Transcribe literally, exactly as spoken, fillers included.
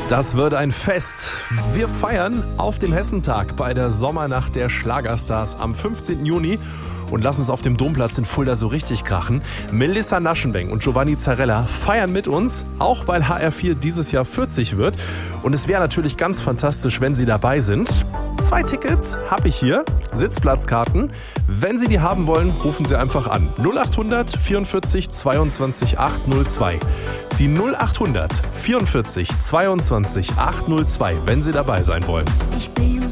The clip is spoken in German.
Das wird ein Fest. Wir feiern auf dem Hessentag bei der Sommernacht der Schlagerstars am fünfzehnten Juni und lassen es auf dem Domplatz in Fulda so richtig krachen. Melissa Naschenbeng und Giovanni Zarella feiern mit uns, auch weil H R vier dieses Jahr vierzig wird. Und es wäre natürlich ganz fantastisch, wenn Sie dabei sind. Zwei Tickets habe ich hier, Sitzplatzkarten. Wenn Sie die haben wollen, rufen Sie einfach an. null acht hundert vierundvierzig zweiundzwanzig achthundertzwei. Die null acht hundert vierundvierzig zweiundzwanzig achthundertzwei, wenn Sie dabei sein wollen. Ich bin